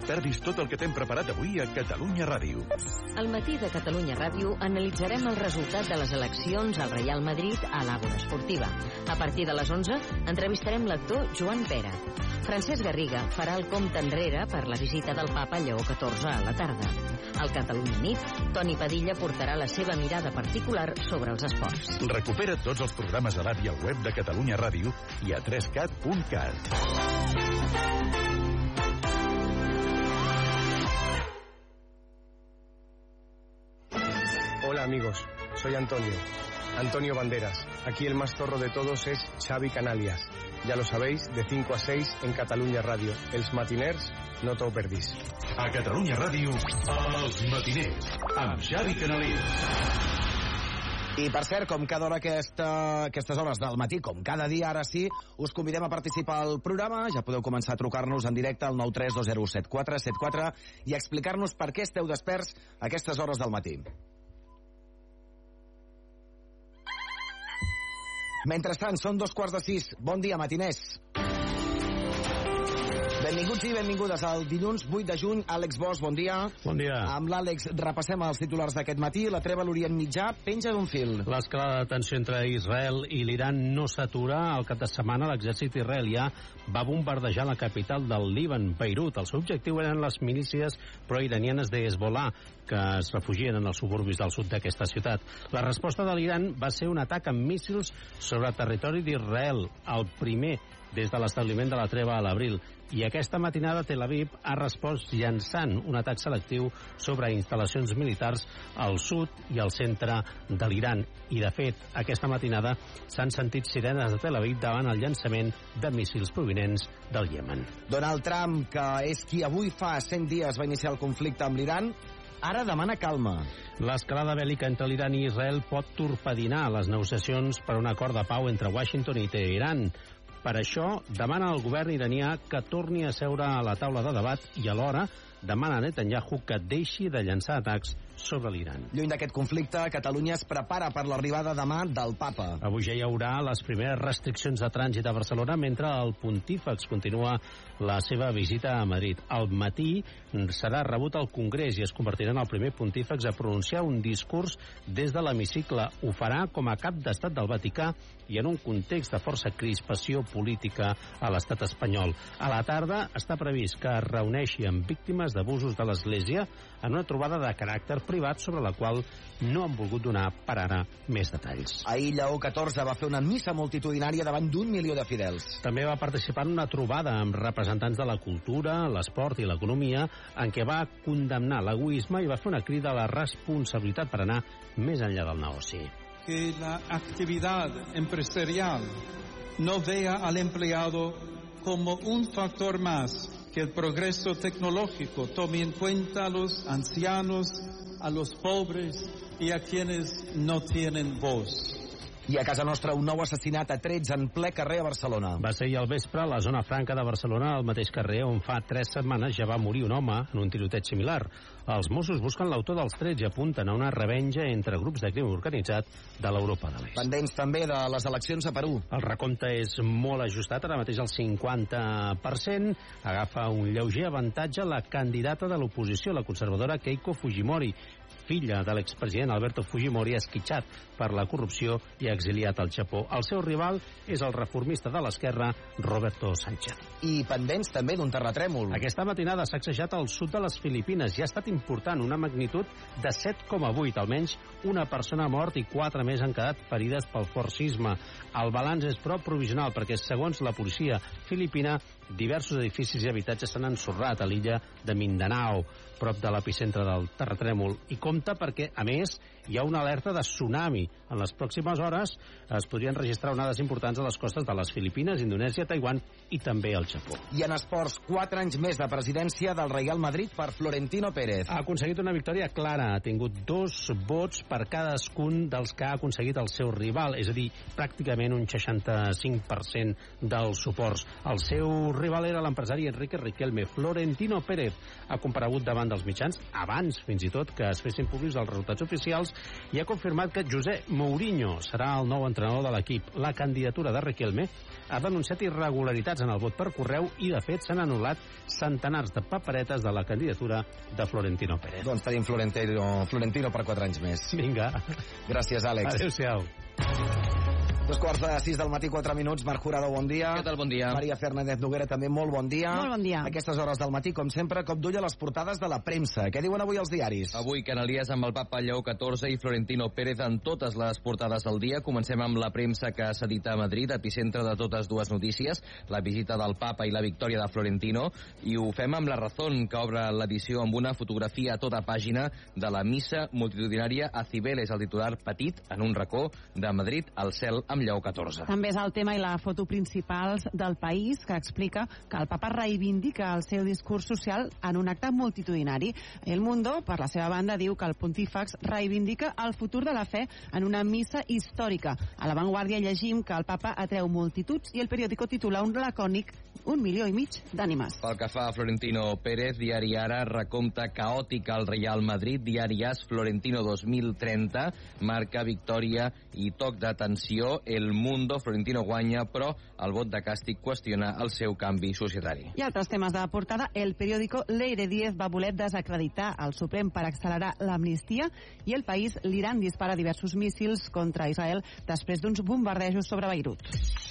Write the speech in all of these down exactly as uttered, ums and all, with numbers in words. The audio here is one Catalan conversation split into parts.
perdis tot el que t'hem preparat avui a Catalunya Ràdio. Al matí de Catalunya Ràdio analitzarem el resultat de les eleccions al Real Madrid a l'Àgora Esportiva. A partir de les onze entrevistarem l'actor Joan Pera. Francesc Garriga farà el compte enrere per la visita del papa Lleó catorze a la tarda. Al Catalunya Nit, Toni Padilla portarà la seva mirada particular sobre els esports. Recupera tots els programes a l'app i al web de Catalunya Ràdio i a tres cat punt cat. Hola amigos, soy Antonio, Antonio Banderas. Aquí el más zorro de todos es Xavi Canalias. Ya lo sabéis, de cinco a seis en Catalunya Ràdio. Els matiners, no t'ho perdis. A Catalunya Ràdio, Els matiners, amb Xavi Canalias. I per cert, com cada hora aquesta, aquestes hores del matí, com cada dia, ara sí, us convidem a participar al programa. Ja podeu començar a trucar-nos en directe al nou tres dos zero set quatre set quatre i explicar-nos per què esteu desperts a aquestes hores del matí. Mentrestant, són dos quarts de sis. Bon dia, matiners. Benvinguts i benvingudes al dilluns vuit de juny. Àlex Bosch, bon dia. Bon dia. Amb l'Àlex repassem els titulars d'aquest matí. La treva a l'Orient Mitjà penja d'un fil. L'escalada de tensió entre Israel i l'Iran no s'atura. Al cap de setmana l'exèrcit israelià va bombardejar la capital del Líban, Beirut. El seu objectiu eren les milícies proiranianes de Hezbollah, que es refugien en els suburbis del sud d'aquesta ciutat. La resposta de l'Iran va ser un atac amb míssils sobre territori d'Israel, el primer des de l'establiment de la treva a l'abril. I aquesta matinada Tel Aviv ha respost llançant un atac selectiu sobre instal·lacions militars al sud i al centre de l'Iran. I, de fet, aquesta matinada s'han sentit sirenes de Tel Aviv davant el llançament de míssils provinents del Iemen. Donald Trump, que és qui avui fa cent dies va iniciar el conflicte amb l'Iran, ara demana calma. L'escalada bèl·lica entre l'Iran i Israel pot torpedinar les negociacions per un acord de pau entre Washington i Teheran. Per això, demana al govern iranià que torni a seure a la taula de debat i alhora demana a Netanyahu que deixi de llançar atacs sobre l'Iran. Lluny d'aquest conflicte, Catalunya es prepara per l'arribada demà del papa. Avui ja hi haurà les primeres restriccions de trànsit a Barcelona mentre el pontífex continua la seva visita a Madrid. Al matí serà rebut al Congrés i es convertirà en el primer pontífex a pronunciar un discurs des de l'hemicicle. Ho farà com a cap d'estat del Vaticà i en un context de força crispació política a l'estat espanyol. A la tarda està previst que es reuneixi amb víctimes d'abusos de l'Església en una trobada de caràcter privat sobre la qual no han volgut donar per ara més detalls. Ahir Lleó catorze va fer una missa multitudinària davant d'un milió de fidels. També va participar en una trobada amb representants de la cultura, l'esport i l'economia en què va condemnar l'egoisme i va fer una crida a la responsabilitat per anar més enllà del negoci. Que la actividad empresarial no vea al empleado como un factor más, que el progreso tecnológico tome en cuenta a los ancianos, a los pobres y a quienes no tienen voz. I a casa nostra un nou assassinat a trets en ple carrer a Barcelona. Va ser ahir al vespre a la zona franca de Barcelona, al mateix carrer on fa tres setmanes ja va morir un home en un tiroteig similar. Els Mossos busquen l'autor dels trets i apunten a una revenja entre grups de crim organitzat de l'Europa de l'Est. Pendents també de les eleccions a Perú. El recompte és molt ajustat, ara mateix el cinquanta per cent. Agafa un lleuger avantatge la candidata de l'oposició, la conservadora Keiko Fujimori, filla de l'expresident Alberto Fujimori, esquitxat per la corrupció i exiliat al Japó. El seu rival és el reformista de l'esquerra, Roberto Sánchez. I pendents també d'un terratrèmol. Aquesta matinada s'ha sacsejat al sud de les Filipines i ha estat important, una magnitud de set coma vuit. Almenys una persona ha mort i quatre més han quedat ferides pel fort sisme. El balanç és prou provisional perquè, segons la policia filipina, diversos edificis i habitatges s'han ensorrat a l'illa de Mindanao, prop de l'epicentre del terratrèmol, i compta perquè, a més, hi ha una alerta de tsunami. En les pròximes hores es podrien registrar onades importants a les costes de les Filipines, Indonèsia, Taiwan i també al Japó. I en esports, quatre anys més de presidència del Real Madrid per Florentino Pérez. Ha aconseguit una victòria clara, ha tingut dos vots per cadascun dels que ha aconseguit el seu rival, és a dir, pràcticament un seixanta-cinc per cent dels suports. El seu rival era l'empresari Enrique Riquelme. Florentino Pérez ha comparegut davant dels mitjans, abans fins i tot que es fessin públics els resultats oficials, i ha confirmat que José Mourinho serà el nou entrenador de l'equip. La candidatura de Riquelme ha denunciat irregularitats en el vot per correu i, de fet, s'han anul·lat centenars de paperetes de la candidatura de Florentino Pérez. Doncs tenim Florentino, Florentino per quatre anys més. Vinga. Gràcies, Àlex. Adéu-siau. Dos quarts de sis del matí, quatre minuts. Marc Jurado, bon dia. Què tal, bon dia. Maria Fernández Noguera, també molt bon dia. Molt bon dia. A aquestes hores del matí, com sempre, cop d'ull a les portades de la premsa. Què diuen avui els diaris? Avui, Canalies amb el papa Lleó catorze i Florentino Pérez en totes les portades del dia. Comencem amb la premsa que s'edita a Madrid, epicentre de totes dues notícies, la visita del papa i la victòria de Florentino, i ho fem amb La Razón, que obre l'edició amb una fotografia a tota pàgina de la missa multitudinària a Cibeles, el titular petit, en un racó de Madrid, al cel amb Lleó catorze. També és el tema i la foto principals del País, que explica que el papa reivindica el seu discurs social en un acte multitudinari. El Mundo, per la seva banda, diu que el pontífex reivindica el futur de la fe en una missa històrica. A La Vanguardia llegim que el papa atreu multituds i el periòdico titula un lacònic un milió i mig d'ànimes. Pel que fa a Florentino Pérez, Diari Ara, recompte caòtic al Real Madrid, Diari As, Florentino dos mil trenta, marca victòria i toc d'atenció. El Mundo, Florentino guanya, però el vot de càstig qüestiona el seu canvi societari. I altres temes de portada, el periòdico Leire Díez va voler desacreditar el Suprem per accelerar l'amnistia, i El País, l'Iran dispara diversos míssils contra Israel després d'uns bombardejos sobre Beirut.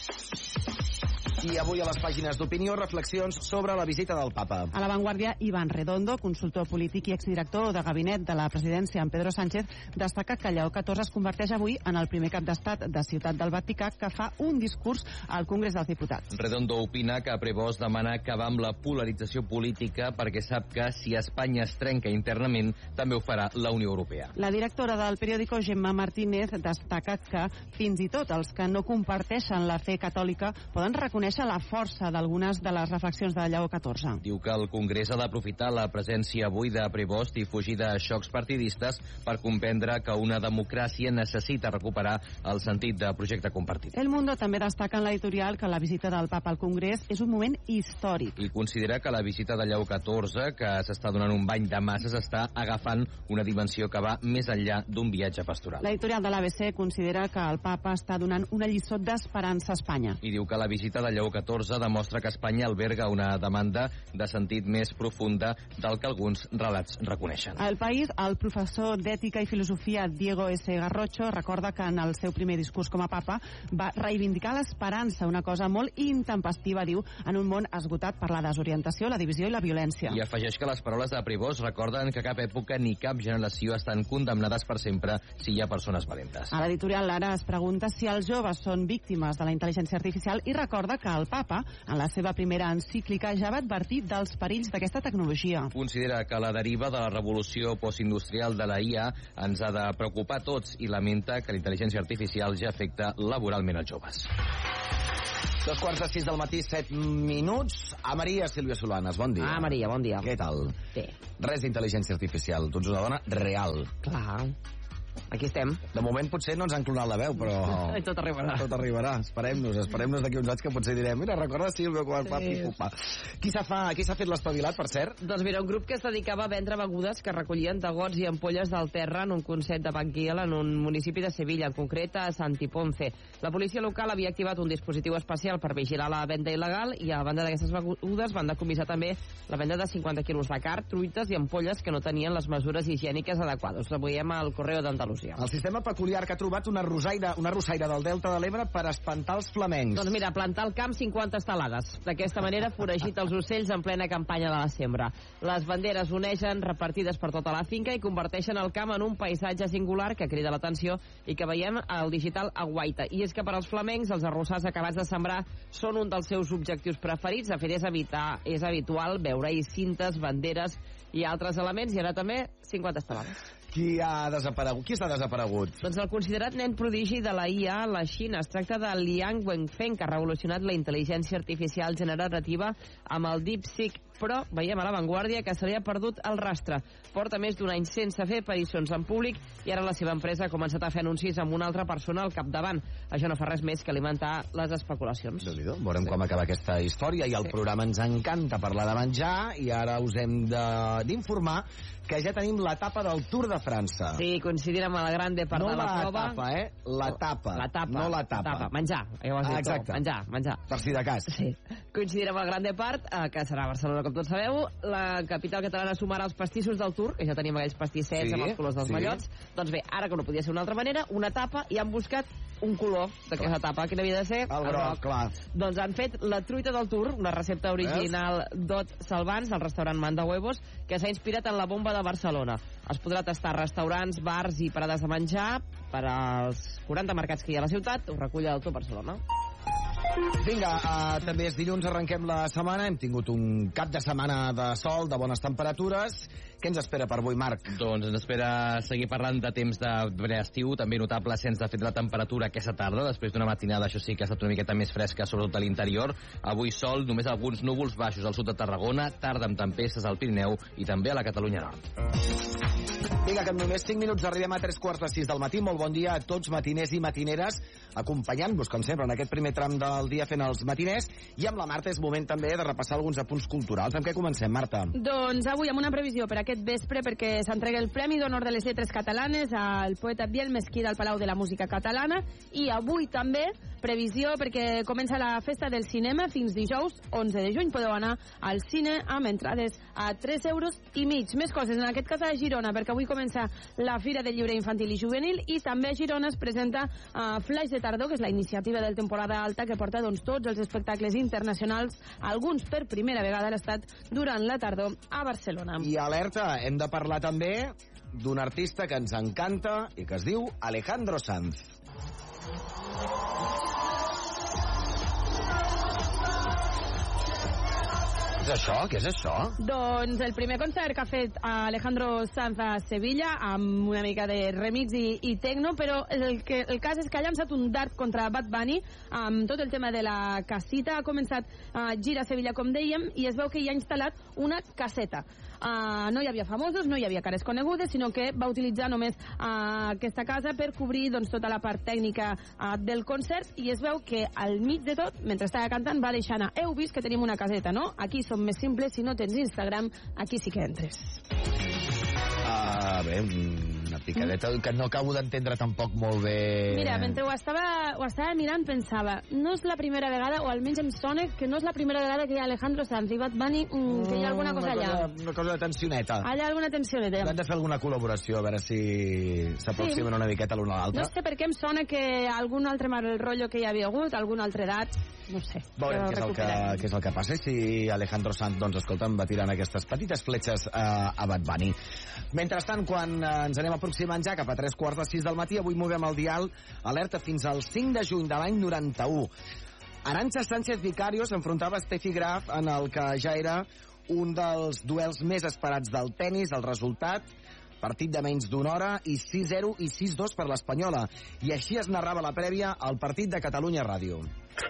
I avui a les pàgines d'opinió, reflexions sobre la visita del papa. A La Vanguardia, Iván Redondo, consultor polític i exdirector de gabinet de la presidència en Pedro Sánchez, destaca que Lleó catorze es converteix avui en el primer cap d'estat de Ciutat del Vaticà que fa un discurs al Congrés dels Diputats. Redondo opina que Prevost demana acabar amb la polarització política perquè sap que si Espanya es trenca internament també ho farà la Unió Europea. La directora del periòdico, Gemma Martínez, destaca que fins i tot els que no comparteixen la fe catòlica poden reconèixer la força d'algunes de les reflexions de Lleó catorze. Diu que el Congrés ha d'aprofitar la presència avui de Prevost i fugir de xocs partidistes per comprendre que una democràcia necessita recuperar el sentit de projecte compartit. El Mundo també destaca en l'editorial que la visita del papa al Congrés és un moment històric. I considera que la visita de Lleó catorze, que s'està donant un bany de masses, està agafant una dimensió que va més enllà d'un viatge pastoral. L'editorial de l'A B C considera que el papa està donant una lliçó d'esperança a Espanya. I diu que la visita de Lleó catorze demostra que Espanya alberga una demanda de sentit més profunda del que alguns relats reconeixen. Al País, el professor d'Ètica i Filosofia Diego S. Garrocho recorda que en el seu primer discurs com a papa va reivindicar l'esperança, una cosa molt intempestiva, diu, en un món esgotat per la desorientació, la divisió i la violència. I afegeix que les paraules de Prevost recorden que cap època ni cap generació estan condemnades per sempre si hi ha persones valentes. A l'editorial Lara es pregunta si els joves són víctimes de la intel·ligència artificial i recorda que el papa, en la seva primera encíclica, ja va advertir dels perills d'aquesta tecnologia. Considera que la deriva de la revolució postindustrial de la I A ens ha de preocupar tots i lamenta que la intel·ligència artificial ja afecta laboralment els joves. Dos quarts de sis del matí, set minuts. A Maria Sílvia Solanes, bon dia. Ah, Maria, bon dia. Què tal? Bé. Res d'intel·ligència artificial. Tu ets una dona real. Clar. Aquí estem. De moment potser no ens han clonat la veu, però... I tot arribarà. Tot arribarà. Esperem-nos, esperem-nos d'aquí uns anys que potser direm mira, recorda Sílvia quan sí. va pipupa. Qui s'ha fa, qui s'ha fet l'espavilat, per cert? Doncs mira, un grup que es dedicava a vendre begudes que recollien de gots i ampolles del terra en un concert de Banguil en un municipi de Sevilla, en concret a Santiponce. La policia local havia activat un dispositiu especial per vigilar la venda il·legal i a banda d'aquestes begudes van decomissar també la venda de cinquanta quilos de carn, truites i ampolles que no tenien les mesures higièniques adequades. Ho veiem al Correo d'Andalusia. El sistema peculiar que ha trobat una rosaire, una rosaire del Delta de l'Ebre per espantar els flamencs. Doncs mira, plantar al camp cinquanta estelades. D'aquesta manera foragita els ocells en plena campanya de la sembra. Les banderes onegen repartides per tota la finca i converteixen el camp en un paisatge singular que crida l'atenció i que veiem al digital a Guaita. I és que per als flamencs els arrossars acabats de sembrar són un dels seus objectius preferits. De fet, és, evitar, és habitual veure-hi cintes, banderes i altres elements, i ara també cinquanta estelades. qui ha desaparegut? Qui està desaparegut? Doncs el considerat nen prodigi de la I A a la Xina. Es tracta de Liang Wenfeng, que ha revolucionat la intel·ligència artificial generativa amb el DeepSeek, però veiem a l'avantguàrdia que se li ha perdut el rastre. Porta més d'un any sense fer aparicions en públic i ara la seva empresa ha començat a fer anuncis amb una altra persona al capdavant. Això no fa res més que alimentar les especulacions. Déu-n'hi-do, veurem sí. com acaba aquesta història, i el sí. programa ens encanta parlar de menjar, i ara us hem d'informar que ja tenim l'etapa del Tour de França. Sí, coincidint amb el gran depart no de la, la prova. No l'etapa, eh? L'etapa. L'etapa. No l'etapa. L'etapa. Menjar. Ja ho has dit, ah, exacte. Menjar, menjar. Per si de cas. Sí. Coincidint amb el gran depart, eh, que serà a Barcelona, com tots sabeu, la capital catalana sumarà els pastissos del Tour, que ja teníem aquells pastissets sí, amb els colors dels sí. mallots. Doncs bé, ara que no podia ser una altra manera, una etapa, i han buscat un color d'aquesta etapa. Quina havia de ser? El groc, clar. Doncs han fet la truita del Tour, una recepta original d'Ot Salvans, del restaurant Manda Huevos, que s'ha inspirat en la bomba de Barcelona. Es podrà tastar a restaurants, bars i parades de menjar per als quaranta mercats que hi ha a la ciutat. Ho recull el Tour Barcelona. Vinga, uh, també és dilluns, arrenquem la setmana. Hem tingut un cap de setmana de sol, de bones temperatures. Què ens espera per avui, Marc? Doncs ens espera seguir parlant de temps de estiu, també notable ascens de fet la temperatura aquesta tarda, després d'una matinada, això sí, que ha estat una miqueta més fresca, sobretot a l'interior. Avui sol, només alguns núvols baixos al sud de Tarragona, tarda amb tempestes al Pirineu i també a la Catalunya Nord. Vinga, que en només cinc minuts arribem a tres quarts de sis del matí. Molt bon dia a tots, matiners i matineres, acompanyant-vos, com sempre, en aquest primer tram del dia fent els matiners. I amb la Marta és moment també de repassar alguns apunts culturals. Amb què comencem, Marta? Doncs avui amb una previsió per aquest vespre, perquè s'entrega el Premi d'Honor de les Lletres Catalanes al poeta Biel Mesquida al Palau de la Música Catalana, i avui també previsió perquè comença la festa del cinema fins dijous onze de juny. Podeu anar al cine amb entrades a tres euros i mig. Més coses, en aquest cas a Girona, perquè avui comença la Fira del Llibre Infantil i Juvenil, i també a Girona es presenta uh, Flaix de Tardor, que és la iniciativa del temporada alta que porta doncs, tots els espectacles internacionals, alguns per primera vegada a l'estat, durant la tardor a Barcelona. I alerta, hem de parlar també d'un artista que ens encanta i que es diu Alejandro Sanz. Què és això? Què és això? Doncs el primer concert que ha fet Alejandro Sanz a Sevilla, amb una mica de remix i, i tecno, però el, que, el cas és que ha llançat un dart contra Bad Bunny amb tot el tema de la casita. Ha començat a girar a Sevilla, com dèiem, i es veu que hi ha instal·lat una caseta. Uh, no hi havia famosos, no hi havia cares conegudes, sinó que va utilitzar només uh, aquesta casa per cobrir doncs, tota la part tècnica uh, del concert, i es veu que al mig de tot, mentre estava cantant, va deixar anar: heu vist que tenim una caseta, no? Aquí som més simples, si no tens Instagram, aquí sí que entres. Ah, bé, una picadeta que no acabo d'entendre tampoc molt bé. Mira, mentre ho estava, ho estava mirant, pensava, no és la primera vegada, o almenys em sona que no és la primera vegada que hi ha Alejandro Sanz i Bad Bunny, mm, que hi ha alguna cosa allà. Una, una cosa de tensioneta. Allà alguna tensioneta. Han de fer alguna col·laboració, a veure si s'aproximen sí. una miqueta l'una a l'altra. No sé per què em sona que algun altre mal rotllo que hi havia hagut, algun altre edat, no sé. Veurem què és, el que, què és el que passa, si Alejandro Sanz, doncs, escolta'm, va tirant aquestes petites fletxes a, a Bad Bunny. Mentrestant, quan eh, ens anem aproximant ja cap a tres quarts de sis del matí, avui movem el dial alerta fins al cinc de juny de l'any noranta-u. Arantxa Sánchez Vicario s'enfrontava a Steffi Graf en el que ja era un dels duels més esperats del tennis. El resultat, partit de menys d'una hora, i sis zero i sis dos per l'espanyola. I així es narrava la prèvia al partit de Catalunya Ràdio.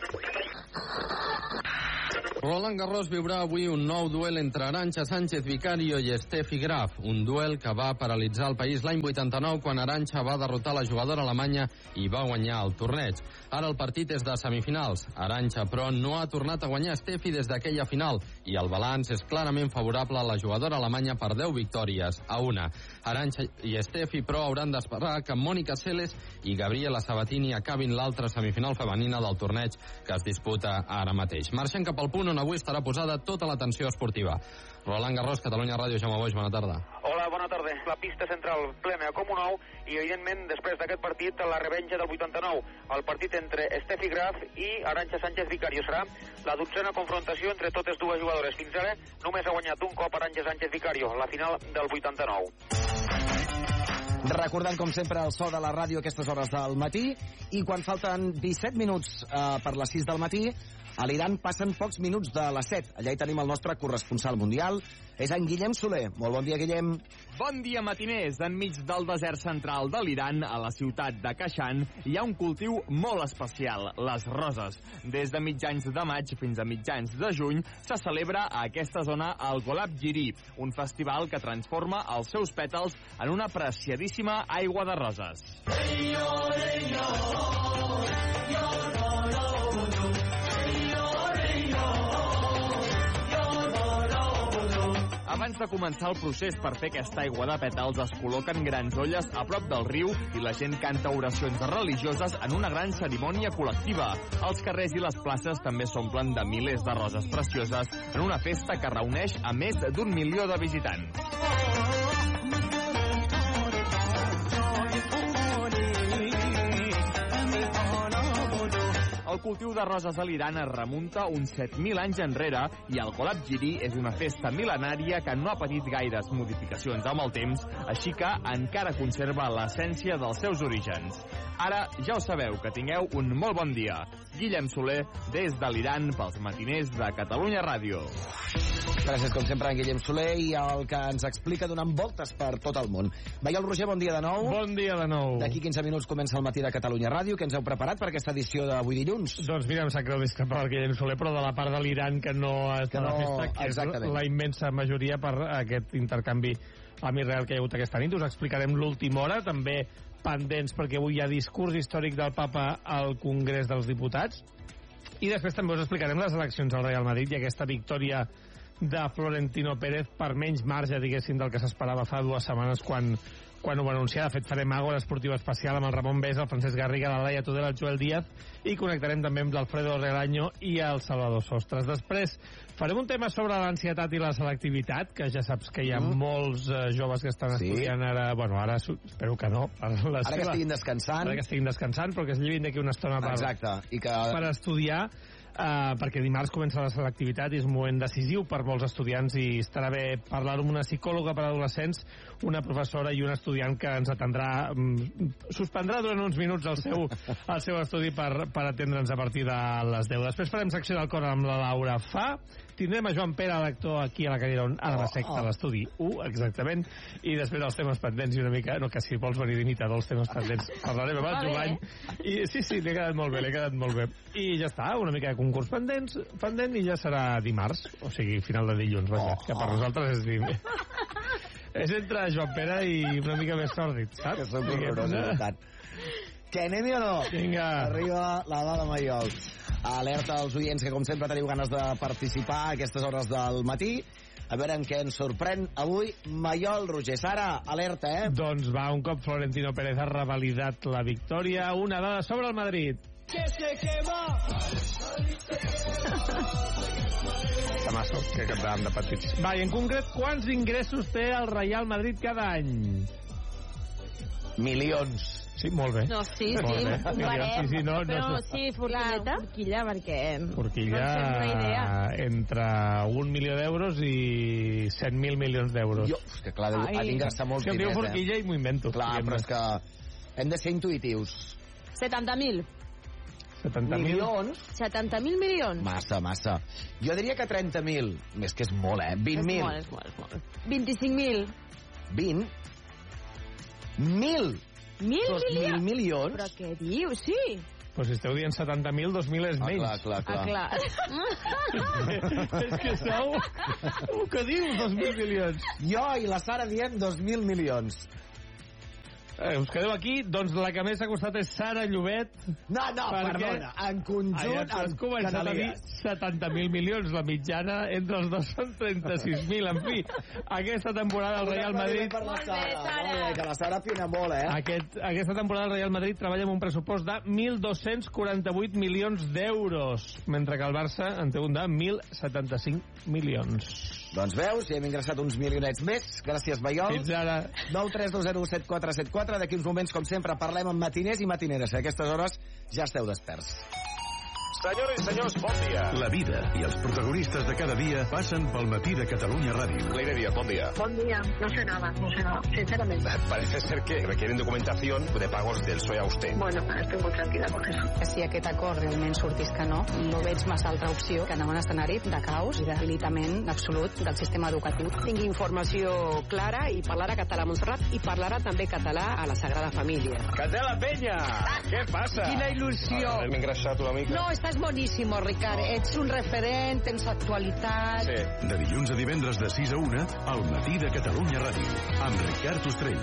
Roland Garros viurà avui un nou duel entre Arantxa Sánchez Vicario i Steffi Graf, un duel que va paralitzar el país l'any vuitanta-nou quan Arantxa va derrotar la jugadora alemanya i va guanyar el torneig. Ara el partit és de semifinals. Arantxa, però, no ha tornat a guanyar Steffi des d'aquella final i el balanç és clarament favorable a la jugadora alemanya per deu victòries a una. Arantxa i Steffi, però, hauran d'esperar que Mònica Seles i Gabriela Sabatini acabin l'altra semifinal femenina del torneig que es disputa ara mateix. Marxem cap al punt on avui estarà posada tota l'atenció esportiva. Roland Garros, Catalunya Ràdio, Jaume Boix, bona tarda. Hola, bona tarda. La pista central plena com un ou i, evidentment, després d'aquest partit, la revenja del vuitanta-nou. El partit entre Steffi Graf i Arantxa Sánchez Vicario serà la dotzena confrontació entre totes dues jugadores. Fins ara només ha guanyat un cop Arantxa Sánchez Vicario, la final del vuitanta-nou. Recordant, com sempre, el so de la ràdio a aquestes hores del matí, i quan falten disset minuts eh, per les sis del matí, a l'Iran passen pocs minuts de les set. Allà hi tenim el nostre corresponsal mundial, és en Guillem Soler. Molt bon dia, Guillem. Bon dia, matiners. Enmig del desert central de l'Iran, a la ciutat de Kashan, hi ha un cultiu molt especial, les roses. Des de mitjans de maig fins a mitjans de juny se celebra a aquesta zona el Golab Giri, un festival que transforma els seus pètals en una preciadíssima aigua de roses. Abans de començar el procés per fer aquesta aigua de pètals es col·loquen grans olles a prop del riu i la gent canta oracions religioses en una gran cerimònia col·lectiva. Els carrers i les places també s'omplen de milers de roses precioses en una festa que reuneix a més d'un milió de visitants. El cultiu de roses a l'Iran es remunta uns set mil anys enrere i el Golab Giri és una festa mil·lenària que no ha patit gaires modificacions amb el temps, així que encara conserva l'essència dels seus orígens. Ara ja ho sabeu, que tingueu un molt bon dia. Guillem Soler, des de l'Iran, pels matiners de Catalunya Ràdio. Gràcies, com sempre, en Guillem Soler, i el que ens explica donant voltes per tot el món. Maiol Roger, bon dia de nou. Bon dia de nou. D'aquí quinze minuts comença el matí de Catalunya Ràdio. Què ens heu preparat per aquesta edició d'avui dilluns? Doncs mira, em sap greu discrepar el Guillem Soler, però de la part de l'Iran que no està a la festa, que exactament. És la immensa majoria per aquest intercanvi amb Israel que hi ha hagut aquesta nit. Us explicarem l'última hora, també pendents, perquè avui hi ha discurs històric del papa al Congrés dels Diputats. I després també us explicarem les eleccions al Real Madrid i aquesta victòria de Florentino Pérez per menys marge, diguéssim, del que s'esperava fa dues setmanes quan, quan ho va anunciar. De fet, farem Àgora Esportiva Especial amb el Ramon Besa, el Francesc Garriga, la Laia Tudela, el Joel Díaz, i connectarem també amb l'Alfredo Relaño i el Salvador Sostres. Després farem un tema sobre l'ansietat i la selectivitat, que ja saps que hi ha mm. molts uh, joves que estan sí. estudiant ara, bueno, ara espero que no. Per la ara seva, que estiguin descansant. Ara que estiguin descansant, però que es llevin d'aquí una estona per, Exacte. I que... per estudiar. Uh, perquè dimarts comença la selectivitat i és un moment decisiu per molts estudiants i estarà bé parlar amb una psicòloga per adolescents, una professora i un estudiant que ens atendrà, um, suspendrà durant uns minuts el seu, el seu estudi per, per atendre'ns a partir de les deu. Després farem secció del cor amb la Laura Fa, tindrem a Joan Pere, l'actor, aquí a la cadira on ara va secta oh, oh. l'estudi u, exactament, i després els temes pendents i una mica, no, que si vols venir d'imitador els temes pendents, parlarem amb el Jovany i sí, sí, li ha quedat molt bé, li ha quedat molt bé i ja està, una mica de concurs pendents pendent i ja serà dimarts, o sigui final de dilluns, vaja, oh, que per nosaltres és dimarts. És entre Joan Pere i una mica més sòrdid, saps? Que sóc horrorós, veritat. Que anem-hi o no? Vinga. Arriba la dada Maiol. Alerta als oients que, com sempre, teniu ganes de participar a aquestes hores del matí. A veure en què ens sorprèn avui Maiol Roger. Sara, alerta, eh? Doncs va, un cop Florentino Pérez ha revalidat la victòria. Una dada sobre el Madrid. Que se quema! Tamasso, que quedàvem de petits. Va, i en concret, quants ingressos té el Real Madrid cada any? Milions. Sí, molt bé. No, sí, molt sí, bé. ho farem. Sí, sí, no, però no, sí, Forquilleta. Forquilla, perquè... Forquilla, no entre un milió d'euros i cent mil milions d'euros. Jo, és que clar, ha d'ingressar molts diners, eh? Que em diu Forquilla eh? i m'ho invento. Clar, però és que hem de ser intuïtius. setanta mil. setanta mil milions? setanta mil milions. Massa, massa. Jo diria que trenta mil. Més que és molt, eh? vint mil. És molt, és molt, és molt. vint-i-cinc mil. vint? Mil? Mil Dos mil milions? Però què diu? Sí. Però si esteu dient setanta mil, dos mil és ah, menys. Clar, clar, clar. Ah, clar. És que sou... El que dius, dos mil milions? Jo i la Sara diem dos mil milions. Eh, us quedeu aquí, doncs la que més ha costat és Sara Llobet. No, no, perdona, en conjunt has començat a dir setanta mil milions, la mitjana entre els dos són trenta-sis mil. En fi, aquesta temporada el Real Madrid... Per la Sara, molt bé, que la Sara fina molt, eh? Aquest, aquesta temporada el Real Madrid treballa amb un pressupost de mil dos-cents quaranta-vuit milions d'euros, mentre que el Barça en té un de mil setanta-cinc milions. Doncs veus, ja hem ingressat uns milionets més. Gràcies, Maiol. Fins ara. nou tres dos zero set quatre set quatre. D'aquí uns moments, com sempre, parlem amb matiners i matineres. A aquestes hores ja esteu desperts. Senyores i senyors, bon dia. La vida i els protagonistes de cada dia passen pel matí de Catalunya Ràdio. Leire Díaz, bon dia. Bon día, no sé nada, no sé nada, sinceramente. Parece ser que requieren documentación de pagos del P S O E a usted. Bueno, estoy muy tranquila con eso. Si aquest acord realment sortís que no, no veig massa altra opció que anar a un escenari de caos i de debilitament absolut del sistema educatiu. Tingui informació clara i parlarà català a Montserrat i parlarà també català a la Sagrada Família. Que té la penya! Què passa? Quina il·lusió! Ah, hem engreixat una mica. No, estàs boníssimo, Ricard. Ets un referent, tens actualitat. Sí. De dilluns a divendres de sis a una, al matí de Catalunya Ràdio, amb Ricard Ostrell.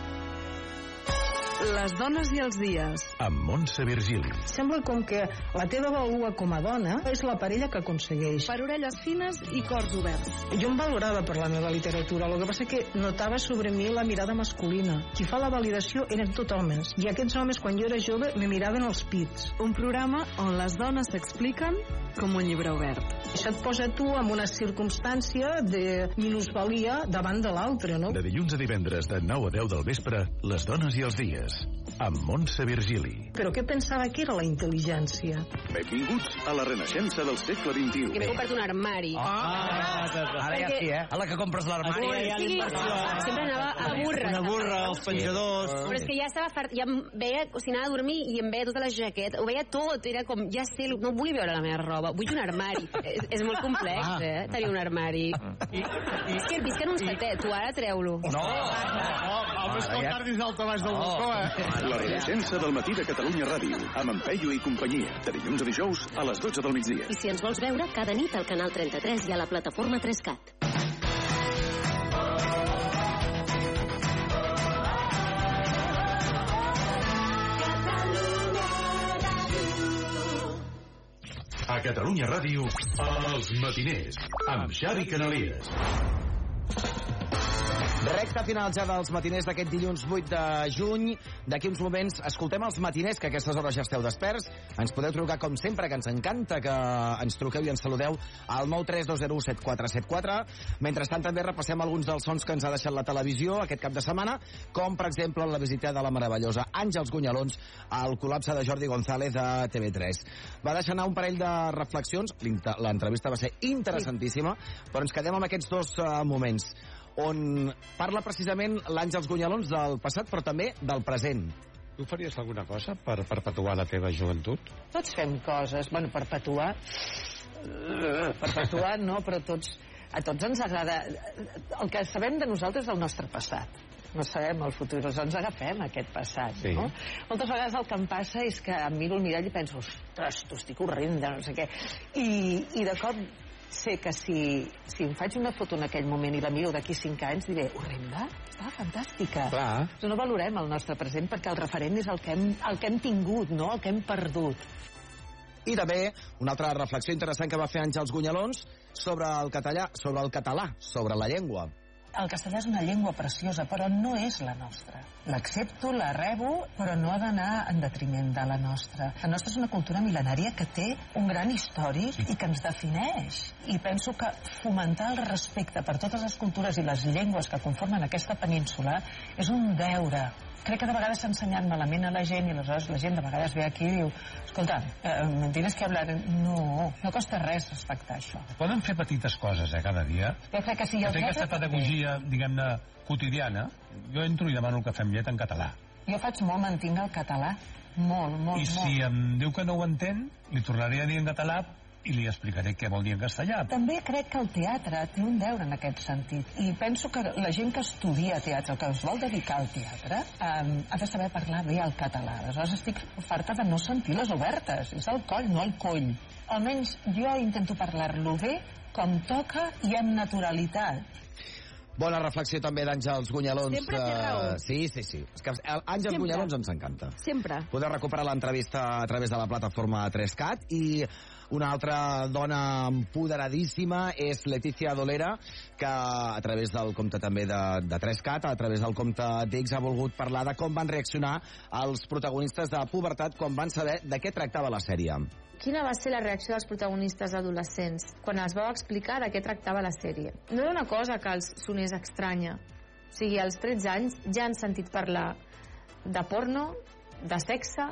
Les dones i els dies. Amb Montse Virgili. Sembla com que la teva vàlua com a dona és la parella que aconsegueix. Per orelles fines i cors oberts. Jo em valorava per la meva literatura, el que passa que notava sobre mi la mirada masculina. Qui fa la validació eren tot homes. I aquests homes, quan jo era jove, me miraven els pits. Un programa on les dones s'expliquen com un llibre obert. Això et posa tu en una circumstància de minusvalia davant de l'altre, no? De dilluns a divendres de nou a deu del vespre, les dones i els dies. Amb Montse Virgili. Però què pensava que era la intel·ligència? Benvinguts a la renaixença del segle vint-i-u. Que m'he comprat un armari. Ah, ara ja sí, eh? A la que compres l'armari. Sí, sempre anava a burra. Una burra, els penjadors... Però és que ja estava fart, ja em veia, o sigui, anava a dormir i em veia tota la jaqueta, ho veia tot, era com, ja sé, no vull veure la meva roba, vull un armari. és, és molt complex, eh, tenir un armari. És que visc en un setè, tu ara treu-lo. No, no, el més que tardis d'alta baix del balcó, eh? La renaixença del matí de Catalunya Ràdio, amb en Peyu i companyia, de dilluns a dijous a les dotze del migdia. I si ens vols veure, cada nit al canal trenta-tres i a la plataforma tres cat. A Catalunya Ràdio, Els Matiners, amb Xavi Canalies. Recta final ja dels matiners d'aquest dilluns vuit de juny. D'aquí uns moments escoltem els matiners, que a aquestes hores ja esteu desperts. Ens podeu trucar, com sempre, que ens encanta que ens truqueu i ens saludeu al nou tres dos zero set quatre set quatre. Mentrestant, també repassem alguns dels sons que ens ha deixat la televisió aquest cap de setmana, com, per exemple, la visita de la meravellosa Àngels Gunyalons al col·lapse de Jordi González a T V tres. Va deixar anar un parell de reflexions. L'entrevista va ser interessantíssima, però ens quedem amb aquests dos uh, moments on parla precisament l'Àngels Gunyalons del passat, però també del present. Tu faries alguna cosa per perpetuar la teva joventut? Tots fem coses, bueno, perpetuar... Perpetuar no, però tots, a tots ens agrada... El que sabem de nosaltres és el nostre passat. No sabem el futur, ens agafem aquest passat, sí. No? Moltes vegades el que em passa és que em miro al mirall i penso, ostres, tu estic horrenda, no sé què. I, i de cop sé que si, si em faig una foto en aquell moment i la miro d'aquí cinc anys, diré, horrenda? Estava fantàstica. Clar. Però no valorem el nostre present perquè el referent és el que hem, el que hem tingut, no? El que hem perdut. I també una altra reflexió interessant que va fer Àngels Gunyalons sobre el català, sobre el català, sobre la llengua. El castellà és una llengua preciosa, però no és la nostra. L'accepto, la rebo, però no ha d'anar en detriment de la nostra. La nostra és una cultura mil·lenària que té un gran històric i que ens defineix. I penso que fomentar el respecte per totes les cultures i les llengües que conformen aquesta península és un deure. Crec que de vegades s'ha ensenyat malament a la gent i aleshores la gent de vegades ve aquí i diu escolta, eh, me tienes que hablar... No, no costa res respectar això. Poden fer petites coses, eh, cada dia. Jo crec que si jo... Fer aquesta pedagogia, diguem-ne, quotidiana. Jo entro i demano el cafè amb llet en català. Jo faig molt, mantinc el català. Molt, molt, I molt. si em diu que no ho entén, li tornaré a dir en català i li explicaré què vol dir en castellà. També crec que el teatre té un deure en aquest sentit. I penso que la gent que estudia teatre, que es vol dedicar al teatre, eh, ha de saber parlar bé el català. Aleshores estic farta de no sentir les obertes. És el coll, no el coll. Almenys jo intento parlar-lo bé, com toca i amb naturalitat. Bona reflexió també d'Àngels Gunyalons. Sempre té raó. Uh, sí, sí, sí. És que Àngels Sempre. Gunyalons ens encanta. Sempre. Podeu recuperar l'entrevista a través de la plataforma tres cat. I una altra dona empoderadíssima és Letícia Dolera, que a través del compte també de, de tres cat, a través del compte d'X, ha volgut parlar de com van reaccionar els protagonistes de Pubertat quan van saber de què tractava la sèrie. Quina va ser la reacció dels protagonistes adolescents quan els vau explicar de què tractava la sèrie? No era una cosa que els sonés estranya. O sigui, als tretze anys ja han sentit parlar de porno, de sexe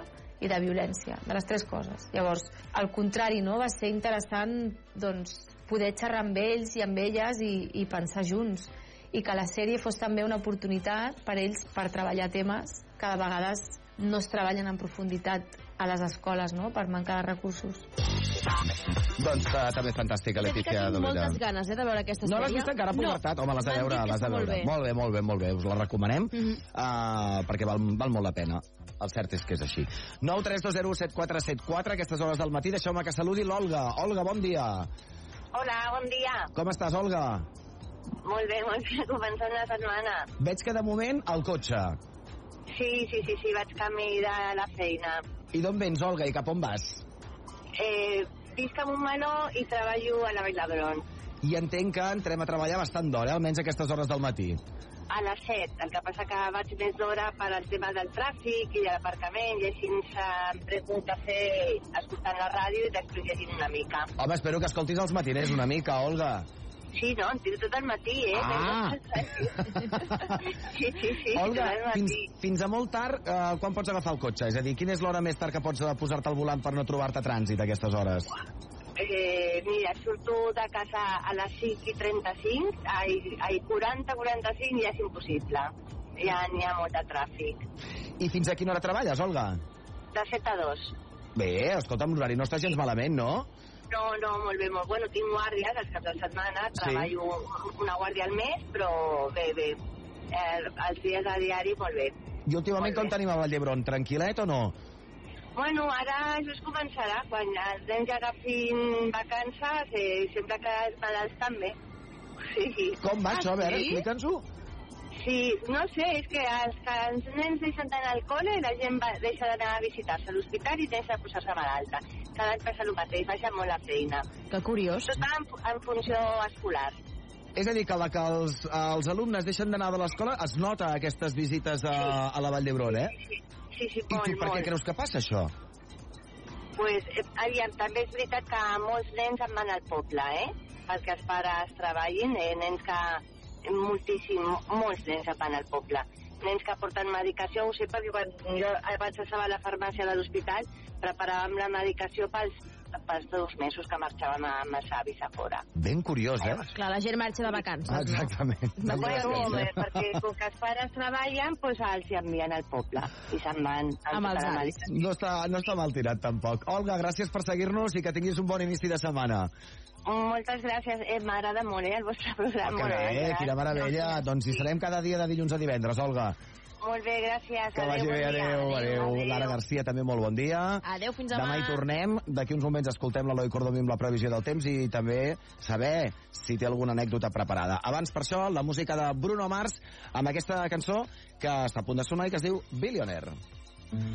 i de violència, de les tres coses. Llavors, al contrari, no? Va ser interessant doncs, poder xerrar amb ells i amb elles i, i pensar junts, i que la sèrie fos també una oportunitat per ells per treballar temes que de vegades no es treballen en profunditat a les escoles, no?, per mancar de recursos. Doncs uh, també fantàstica, Letícia. Tinc moltes ganes eh, de veure aquesta sèrie. No l'has vist encara, Pubertat? No. Home, l'has de veure, l'has de veure. Molt bé, molt bé, molt bé. Us la recomanem, mm -hmm. uh, perquè val, val molt la pena. El cert és que és així. nou tres dos zero set quatre set quatre, aquestes hores del matí. Deixeu-me que saludi l'Olga. Olga, bon dia. Hola, bon dia. Com estàs, Olga? Molt bé, molt bé, començant la setmana. Veig que de moment al cotxe. Sí, sí, sí, sí, vaig camí de la feina. I d'on vens, Olga, i cap on vas? Eh, visc a Montmeló i treballo a la Vall d'Hebron. I entenc que entrem a treballar bastant d'hora, almenys a aquestes hores del matí. A les set, el que passa que vaig més d'hora per al tema del tràfic i de l'aparcament, i així em prenc un cafè escoltant la ràdio i després llegint una mica. Home, espero que escoltis els matiners una mica, Olga. Sí, no, en tinc tot el matí, eh? Ah! Sí, sí, sí, Olga, tot el matí. fins, fins a molt tard, eh, quan pots agafar el cotxe? És a dir, quina és l'hora més tard que pots posar-te al volant per no trobar-te trànsit a aquestes hores? Eh, mira, surto de casa a les cinc i trenta-cinc, ai, ai, quaranta, quaranta-cinc ja és impossible. Ja n'hi ha molt de tràfic. I fins a quina hora treballes, Olga? De set a dos. Bé, escolta'm, l'horari no està gens malament, no? No, no, molt bé, molt bueno. Tinc guàrdies els caps de setmana, Sí. treballo una guàrdia al mes, però bé, bé. Eh, els dies a diari, molt bé. I últimament com tenim a Vall d'Hebron? Tranquil·let o no? Bueno, ara just començarà, quan els nens ja agafin vacances, eh, sempre que els malalts també. Sí. Com va això? A veure, sí? explica'ns-ho. Sí, no sé, és que els, que els nens deixen d'anar al col·le, la gent va, deixa d'anar a visitar-se a l'hospital i deixa de posar-se malalta. Cada any passa el mateix, baixa molt la feina. Que curiós. Tot va en, en funció escolar. És a dir, que la que els, els alumnes deixen d'anar de l'escola es nota aquestes visites a, Sí. a la Vall d'Hebron, eh? Sí, sí, I molt, tu per molt. què creus que passa això? Pues, eh, aviam, també és veritat que molts nens en van al poble, eh? Perquè els pares treballin, eh? Nens que... moltíssim, molts nens en van al poble. Nens que porten medicació, ho sé perquè quan jo vaig a la farmàcia de l'hospital preparàvem la medicació pels, pels dos mesos que marxàvem amb els avis a fora. Ben curiós, eh? Clar, la gent marxa de vacances. Ah, exactament. No, bueno, eh, perquè com que els pares treballen, doncs els hi envien al poble i se'n van Amb els la avis. medicació. No està, no està mal tirat, tampoc. Olga, gràcies per seguir-nos i que tinguis un bon inici de setmana. Moltes gràcies, eh, m'agrada molt, eh, el vostre programa. Que bé, quina meravella. Doncs hi serem cada dia de dilluns a divendres, Olga. Molt bé, gràcies. Que vagi bé, adéu, adéu. Lara Garcia, també molt bon dia. Adéu, fins demà. Demà hi tornem. D'aquí uns moments escoltem l'Eloi Cordomí amb la previsió del temps i també saber si té alguna anècdota preparada. Abans, per això, la música de Bruno Mars amb aquesta cançó que està a punt de sonar i que es diu Billionaire.